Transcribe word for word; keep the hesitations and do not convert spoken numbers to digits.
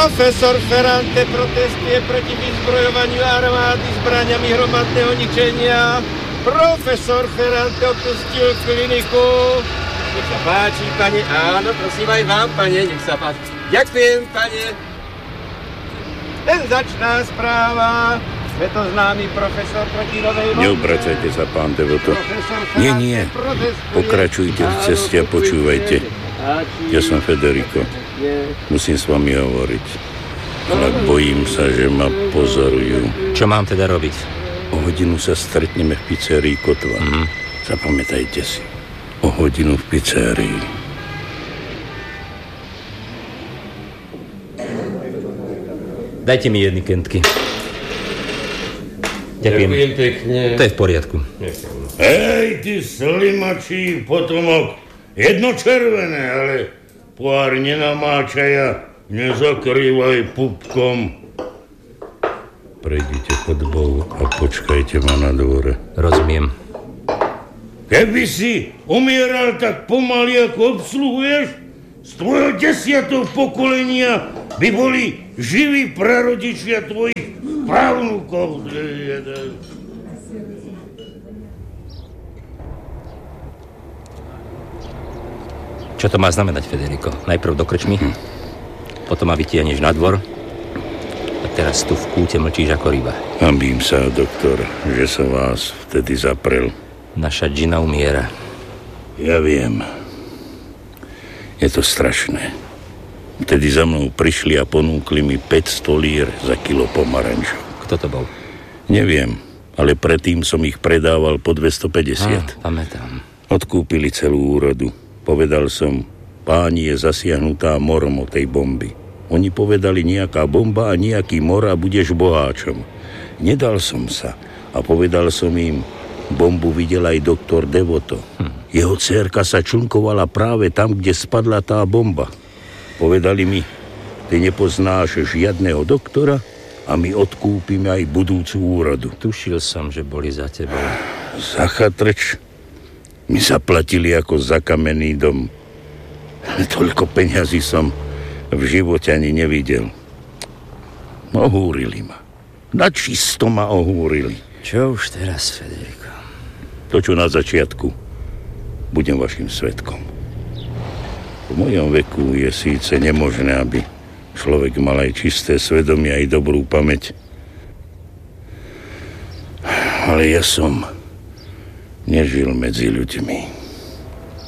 Profesor Ferrante protestuje proti vyzbrojovaniu armády zbraňami hromadného ničenia. Profesor Ferrante opustil kliniku. Nech sa páči, pane. Áno, prosím aj vám, pane. Nech sa páči. Ďakujem, pane. Senzačná správa. Je to známy profesor proti novej vojne. Neobracajte sa, pán Devoto. Nie, nie. Pokračujte v ceste a počúvajte. Ja som Federico. Musím s vami hovoriť. Ale bojím sa, že ma pozorujú. Čo mám teda robiť? O hodinu sa stretneme v pizzerii Kotva. Mm-hmm. Zapamätajte si. O hodinu v pizzerii. Dajte mi jedny kentky. Ďakujem. Ďakujem pekne. To je v poriadku. Hej, ty slimačí potomok. Jedno červené, ale pohár nenamáčaja. Nezakrývaj pupkom. Prejdite chodbou a počkajte ma na dvore. Rozumiem. Keby si umieral tak pomaly, ako obsluhuješ, z tvojho desiatého pokolenia by boli živí prarodičia tvojich pravnúkov. Čo to má znamenať, Federico? Najprv do krčmy, hm. potom ma vytiahneš na dvor a teraz tu v kúte mlčíš ako ryba. Hambím sa, doktor, že som vás vtedy zaprel. Naša Gina umiera. Ja viem. Je to strašné. Vtedy za mnou prišli a ponúkli mi päťsto lír za kilo pomarančov. Kto to bol? Neviem, ale predtým som ich predával po dvestopäťdesiat. Á, pamätám. Odkúpili celú úrodu. Povedal som, páni, je zasiahnutá morom od tej bomby. Oni povedali, nejaká bomba a nejaký mor a budeš boháčom. Nedal som sa a povedal som im, bombu videl aj doktor Devoto. Hm. Jeho dcérka sa člnkovala práve tam, kde spadla tá bomba. Povedali mi, ty nepoznáš žiadneho doktora a my odkúpime aj budúcu úrodu. Tušil som, že boli za tebou. Za chatrč mi zaplatili ako za kamenný dom. Toľko peňazí som v živote ani nevidel. Ohúrili ma. Načisto ma ohúrili. Čo už teraz, Federico? To, čo na začiatku, budem vašim svedkom. V mojom veku je síce nemožné, aby človek mal aj čisté svedomie, aj dobrú pamäť. Ale ja som nežil medzi ľuďmi.